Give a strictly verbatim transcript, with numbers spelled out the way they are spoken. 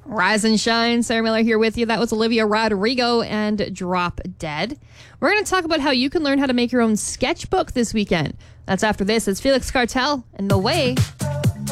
Rise and shine. Sarah Miller here with you. That was Olivia Rodrigo and Drop Dead. We're going to talk about how you can learn how to make your own sketchbook this weekend. That's after this. It's Felix Cartel and The Way